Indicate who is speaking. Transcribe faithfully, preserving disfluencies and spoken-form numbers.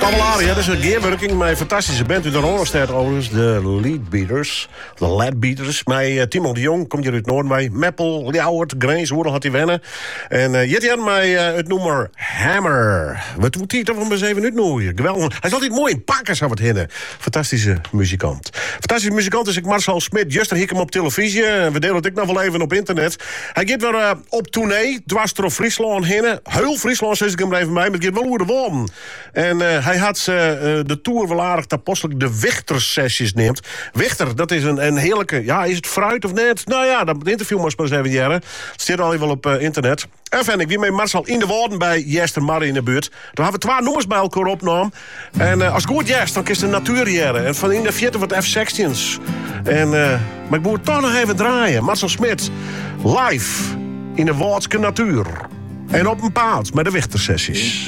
Speaker 1: Cavallari, dat is een gearworking met een fantastische band uit de Ronenstad overigens. De Leadbeaters. De Leadbeaters. Met uh, Timo de Jong, komt hier uit Noordwijk. Meppel, Ljouwert, Greens, Hoerdel had hij wennen. En uh, Jetje had mij uh, het nummer Hammer. Wat moet hij toch wel eens even uitnooien? Geweldig. Hij is altijd mooi in pakken, zou het hinnen. Fantastische muzikant. Fantastische muzikant is ik Marcel Smit. Juster hik hem op televisie. We delen het ook nog wel even op internet. Hij gaat weer uh, op tournee. Dwars door Friesland hinnen. Heel Friesland is ik hem even bij. Maar het gaat wel hoe de won. En uh, hij had uh, de tour wel aardig tapostelijk de Wichter-sessies neemt. Wichter, dat is een, een heerlijke... Ja, is het fruit of net? Nou ja, dat interview moest maar eens even jaren. Het staat al even op uh, internet. En vind ik wie met Marcel in de woorden bij Jester Marre in de buurt. Dan hebben we twee nummers bij elkaar opgenomen. En uh, als goed Jester, dan is de natuur jaren. En van in de vierde wat F zestien's. En, uh, maar ik moet toch nog even draaien. Marcel Smit, live in de Woordske natuur. En op een paard met de Wichter-sessies.